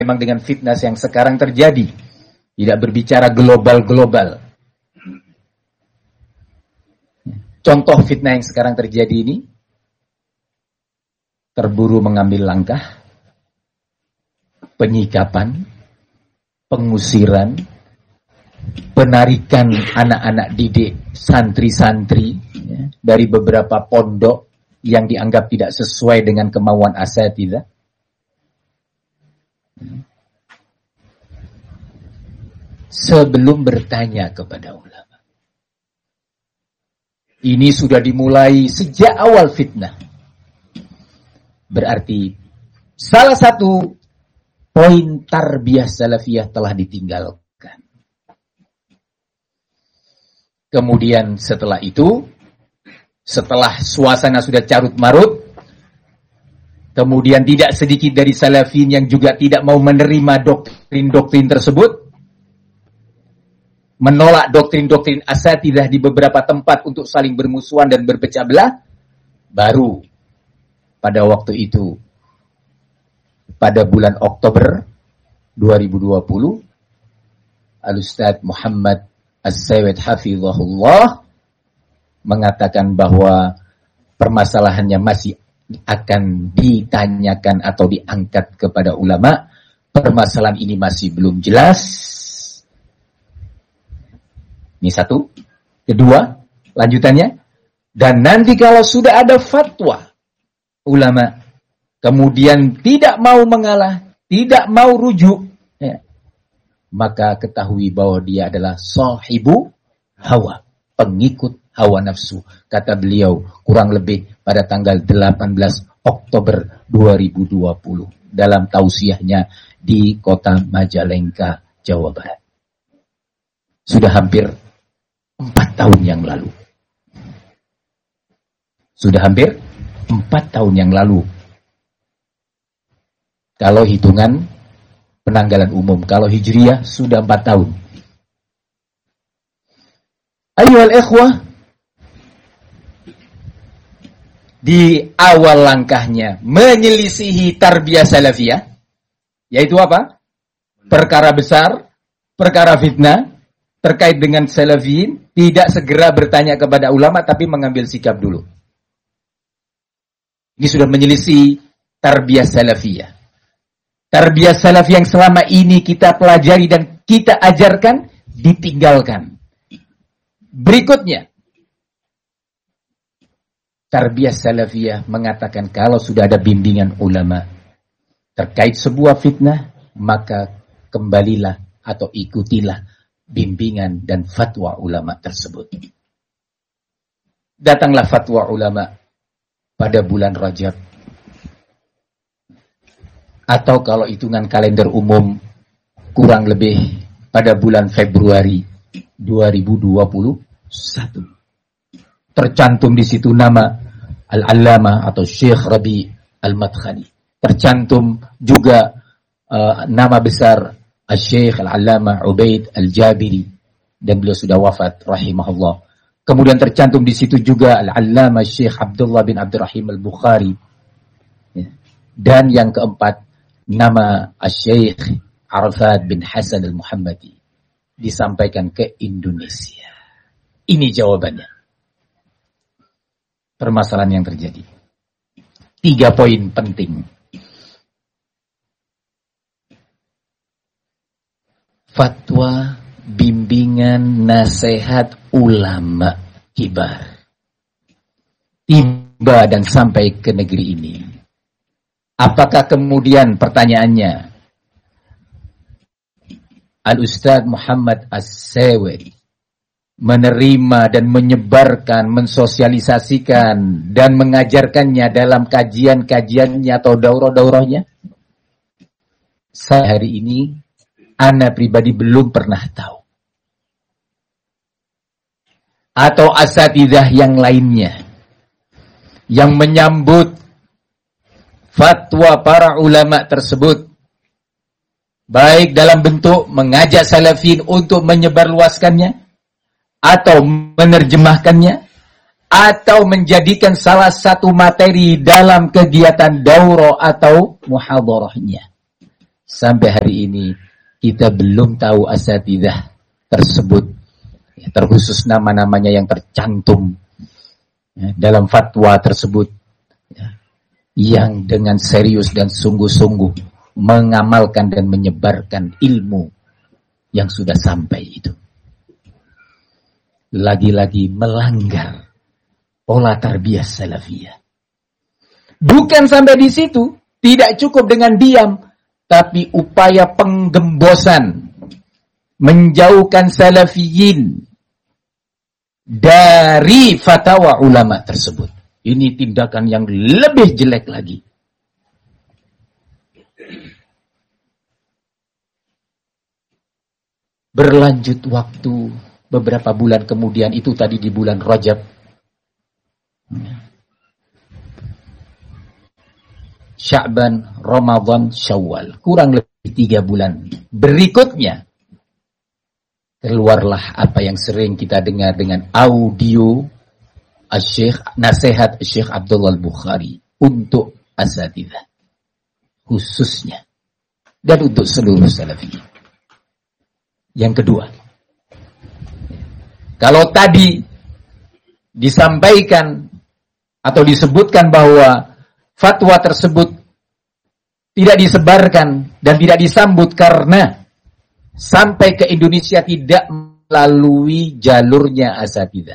memang dengan fitnah yang sekarang terjadi. Tidak berbicara global-global. Contoh fitnah yang sekarang terjadi ini, terburu mengambil langkah, penyikapan, pengusiran, penarikan anak-anak didik, santri-santri ya, dari beberapa pondok yang dianggap tidak sesuai dengan kemauan asatidzah. Sebelum bertanya kepada ulama. Ini sudah dimulai sejak awal fitnah. Berarti salah satu poin tarbiyah salafiyah telah ditinggalkan. Kemudian setelah itu, setelah suasana sudah carut marut, kemudian tidak sedikit dari salafin yang juga tidak mau menerima doktrin-doktrin tersebut, menolak doktrin-doktrin asatidzah di beberapa tempat untuk saling bermusuhan dan berpecah belah, baru pada waktu itu, pada bulan Oktober 2020, Al-Ustadz Muhammad As-Sayyid Hafizahullah mengatakan bahwa permasalahannya masih akan ditanyakan atau diangkat kepada ulama. Permasalahan ini masih belum jelas. Ini satu. Kedua, lanjutannya. Dan nanti kalau sudah ada fatwa ulama, kemudian tidak mau mengalah, tidak mau rujuk, ya, maka ketahui bahwa dia adalah sahibu hawa, pengikut hawa nafsu. Kata beliau kurang lebih pada tanggal 18 Oktober 2020 dalam tausiahnya di kota Majalengka, Jawa Barat. Sudah hampir 4 tahun yang lalu. Sudah hampir 4 tahun yang lalu. Kalau hitungan penanggalan umum, kalau hijriyah sudah 4 tahun. Ayyuhal ikhwah, di awal langkahnya menyelisihi tarbiyah salafiyah, yaitu apa? Perkara besar, perkara fitnah terkait dengan salafiyin, tidak segera bertanya kepada ulama tapi mengambil sikap dulu. Ini sudah menyelisih tarbiyah salafiyah. Tarbiyah salafiyah yang selama ini kita pelajari dan kita ajarkan ditinggalkan. Berikutnya, tarbiyah salafiyah mengatakan kalau sudah ada bimbingan ulama terkait sebuah fitnah, maka kembalilah atau ikutilah bimbingan dan fatwa ulama tersebut. Datanglah fatwa ulama pada bulan Rajab, atau kalau hitungan kalender umum kurang lebih pada bulan Februari 2021. Tercantum di situ nama Al-Allamah atau Syekh Rabi Al-Madkhali. Tercantum juga nama besar Al-Syekh Al-Allamah Ubaid Al-Jabiri, dan beliau sudah wafat rahimahullah. Kemudian tercantum di situ juga Al-Allamah Syekh Abdullah bin Abdurrahim Al-Bukhari. Dan yang keempat, nama Al-Syekh Arafat bin Hasan Al-Muhammadi disampaikan ke Indonesia. Ini jawabannya. Permasalahan yang terjadi. 3 poin penting. Fatwa, bimbingan, nasihat ulama kibar tiba dan sampai ke negeri ini. Apakah kemudian pertanyaannya, Al-Ustadz Muhammad As-Sayyid menerima dan menyebarkan, mensosialisasikan dan mengajarkannya dalam kajian-kajiannya atau daurah-daurahnya? Saya hari ini, ana pribadi belum pernah tahu. Atau asatidzah yang lainnya yang menyambut fatwa para ulama tersebut, baik dalam bentuk mengajak salafin untuk menyebarluaskannya, atau menerjemahkannya, atau menjadikan salah satu materi dalam kegiatan daurah atau muhadharahnya. sampai hari ini kita belum tahu asatidzah tersebut, terkhusus nama-namanya yang tercantum dalam fatwa tersebut, yang dengan serius dan sungguh-sungguh mengamalkan dan menyebarkan ilmu yang sudah sampai itu. Lagi-lagi melanggar pola tarbiyah salafiyah. Bukan sampai di situ, tidak cukup dengan diam, tapi upaya penggembosan, menjauhkan salafiyin dari fatwa ulama tersebut. Ini tindakan yang lebih jelek lagi. Berlanjut waktu beberapa bulan kemudian, itu tadi di bulan Rajab, Sya'ban, Ramadan, Syawal, kurang lebih 3 bulan berikutnya, keluarlah apa yang sering kita dengar dengan audio Asy-Syaikh, nasihat Syekh Abdullah Al-Bukhari untuk asatidzah khususnya dan untuk seluruh salafi. Yang kedua, kalau tadi disampaikan atau disebutkan bahwa fatwa tersebut tidak disebarkan dan tidak disambut karena sampai ke Indonesia tidak melalui jalurnya asatidzah,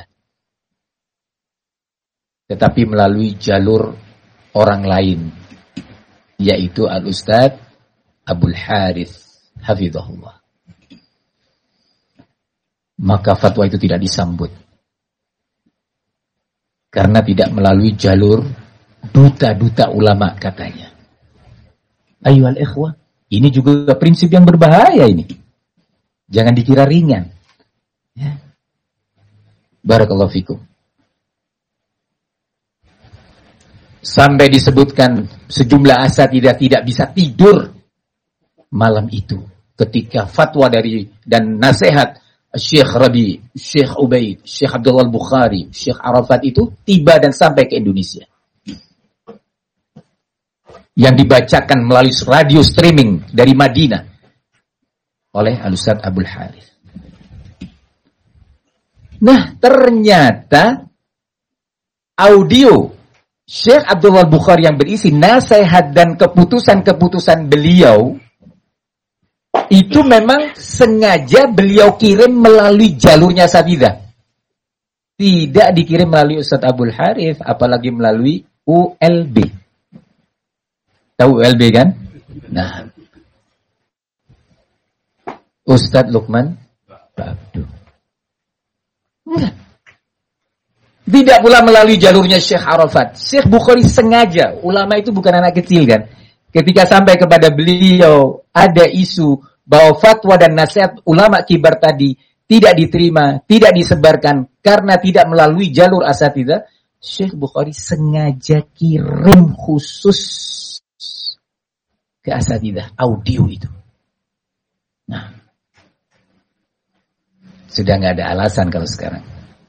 tetapi melalui jalur orang lain, yaitu Al-Ustadz Abul Harith hafizahullah. Maka fatwa itu tidak disambut karena tidak melalui jalur duta-duta ulama katanya. Ayyuhal ikhwah, ini juga prinsip yang berbahaya ini. Jangan dikira ringan. Ya. Barakallahu fikum. Sampai disebutkan sejumlah asatidzah tidak bisa tidur malam itu ketika fatwa dari dan nasihat Syekh Rabi, Syekh Ubaid, Syekh Abdullah Al-Bukhari, Syekh Arafat itu tiba dan sampai ke Indonesia. Yang dibacakan melalui radio streaming dari Madinah oleh Al-Ustadz Abul Harith. Nah, ternyata audio Syekh Abdullah Al-Bukhari yang berisi nasihat dan keputusan-keputusan beliau itu memang sengaja beliau kirim melalui jalurnya asatidzah. Tidak dikirim melalui Ustadz Abul Harith, apalagi melalui ULB. Tahu ULB kan? Nah, Ustadz Luqman Babdu. Tidak pula melalui jalurnya Syekh Arafat. Syekh Bukhari sengaja, ulama itu bukan anak kecil kan. Ketika sampai kepada beliau ada isu bahwa fatwa dan nasihat ulama kibar tadi tidak diterima, tidak disebarkan karena tidak melalui jalur asatidzah, Syekh Bukhari sengaja kirim khusus ke asatidzah audio itu. Nah, sudah nggak ada alasan kalau sekarang.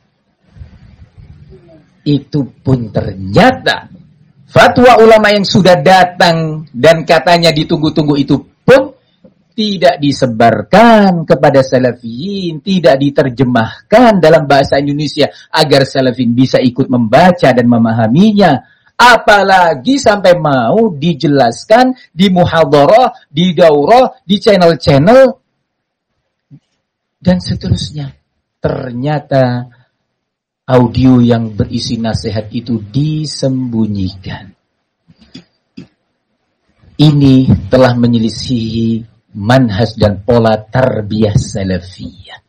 Itu pun ternyata fatwa ulama yang sudah datang dan katanya ditunggu-tunggu itu pun tidak disebarkan kepada salafiyin, tidak diterjemahkan dalam bahasa Indonesia agar salafiyin bisa ikut membaca dan memahaminya. Apalagi sampai mau dijelaskan di muhadharah, di daurah, di channel-channel dan seterusnya. Ternyata audio yang berisi nasihat itu disembunyikan. Ini telah menyelisihi manhaj dan pola tarbiyah salafiyah.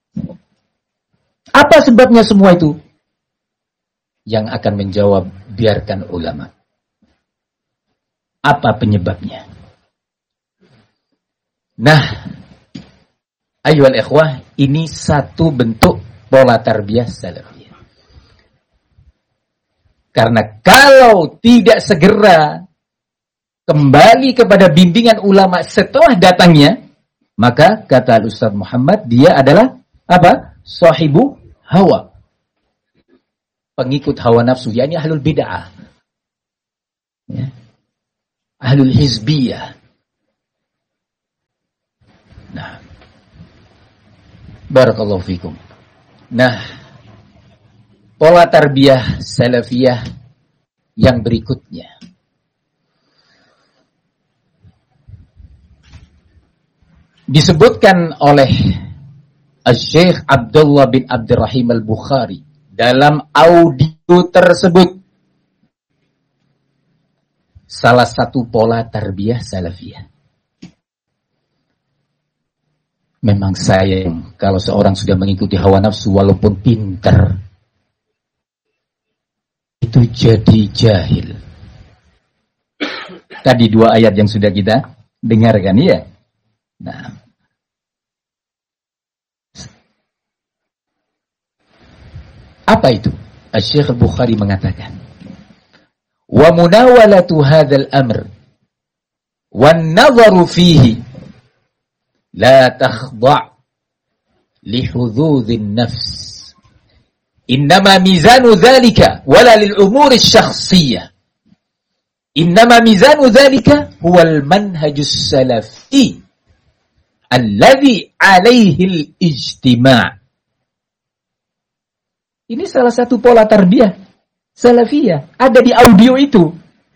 Apa sebabnya semua itu? Yang akan menjawab biarkan ulama. Apa penyebabnya? Nah, ayyuhal ikhwah, ini satu bentuk pola tarbiyah salafiyah. Karena kalau tidak segera kembali kepada bimbingan ulama setelah datangnya, maka kata Al-Ustaz Muhammad, dia adalah apa? Sahibu hawa. Pengikut hawa nafsu, yakni ahlul bid'ah. Ya. Ahlul hizbiyah. Nah, barakallahu fikum. Nah, pola tarbiyah salafiyah yang berikutnya. Disebutkan oleh Syekh Abdullah bin Abdurrahim Al-Bukhari dalam audio tersebut. Salah satu pola tarbiyah salafiyah. Memang sayang kalau seorang sudah mengikuti hawa nafsu walaupun pintar, itu jadi jahil. Tadi 2 ayat yang sudah kita dengarkan, ya. Nah, apa itu? Syekh Al-Bukhari mengatakan, wa munawalatu hadzal amr wan nadharu fihi la takhda' li hududhin nafs, innama mizanu dhalika wala lil umuri syakhsiyah, innama mizanu dhalika huwal manhajus salafi alladhi alaihi al-ijtima'. Ini salah satu pola tarbiyah salafiyah, ada di audio itu.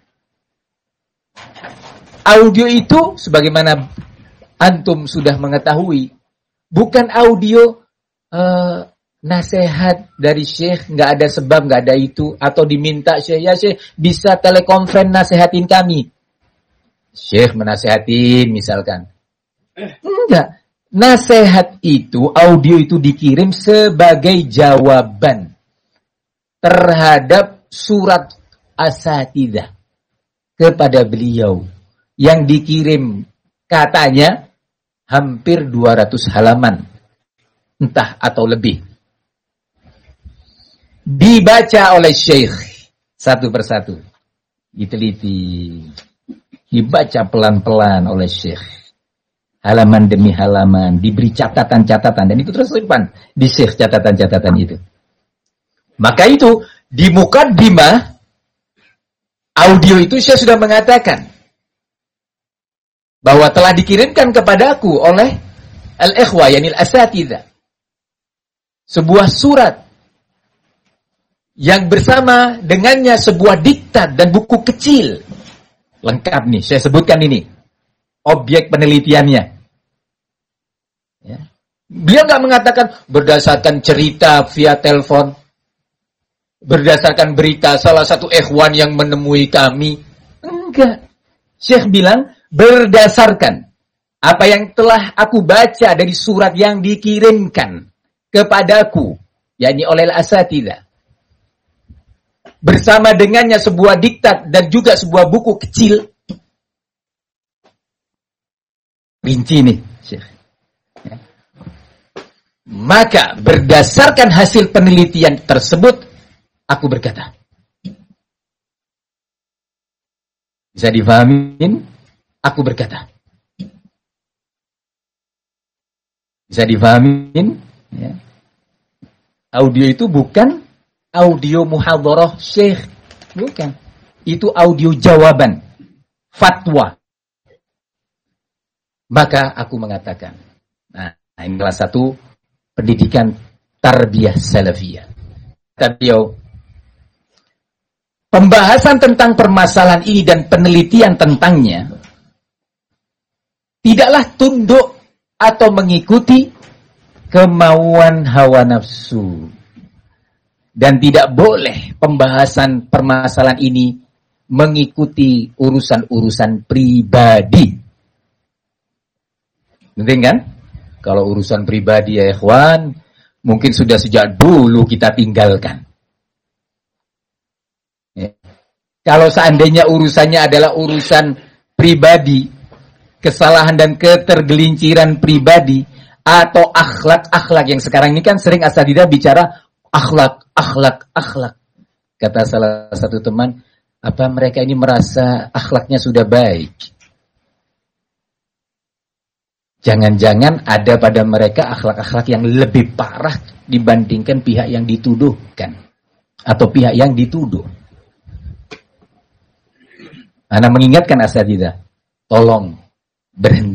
Audio itu sebagaimana antum sudah mengetahui, bukan audio nasihat dari syekh, nggak ada sebab, nggak ada itu, atau diminta syekh, ya syekh bisa telekonferensi nasihatin kami. Syekh menasehatin misalkan. Enggak. Nasihat itu, audio itu dikirim sebagai jawaban terhadap surat asatidzah kepada beliau yang dikirim katanya hampir 200 halaman, entah atau lebih. Dibaca oleh syekh satu persatu, diteliti, dibaca pelan-pelan oleh syekh. Halaman demi halaman, diberi catatan-catatan, dan itu terus simpan di syekh catatan-catatan itu. Maka itu di mukaddimah audio itu saya sudah mengatakan bahwa telah dikirimkan kepadaku oleh al-ikhwah, yakni al-asatidzah, sebuah surat yang bersama dengannya sebuah diktat dan buku kecil. Lengkap nih, saya sebutkan ini objek penelitiannya. Ya. Beliau nggak mengatakan berdasarkan cerita via telepon, berdasarkan berita salah satu ikhwan yang menemui kami. Enggak. Syekh bilang berdasarkan apa yang telah aku baca dari surat yang dikirimkan kepadaku, yakni oleh al-asatidzah. Bersama dengannya sebuah diktat dan juga sebuah buku kecil. Rinci nih, Syekh. Ya. Maka berdasarkan hasil penelitian tersebut, aku berkata. Bisa difahamin? Aku berkata. Bisa difahamin? Ya. Audio itu bukan audio muhadharah Syekh. Bukan. Itu audio jawaban. Fatwa. Maka aku mengatakan, nah ini salah satu pendidikan tarbiyah salafiyah. Beliau, pembahasan tentang permasalahan ini dan penelitian tentangnya tidaklah tunduk atau mengikuti kemauan hawa nafsu. Dan tidak boleh pembahasan permasalahan ini mengikuti urusan-urusan pribadi. Penting kan? Kalau urusan pribadi ya ikhwan, mungkin sudah sejak dulu kita tinggalkan. Ya. Kalau seandainya urusannya adalah urusan pribadi, kesalahan dan ketergelinciran pribadi, atau akhlak-akhlak yang sekarang ini kan sering asatidzah bicara akhlak. Kata salah satu teman, apa mereka ini merasa akhlaknya sudah baik? Jangan-jangan ada pada mereka akhlak-akhlak yang lebih parah dibandingkan pihak yang dituduhkan atau pihak yang dituduh. Ana mengingatkan asatidzah, tolong berhenti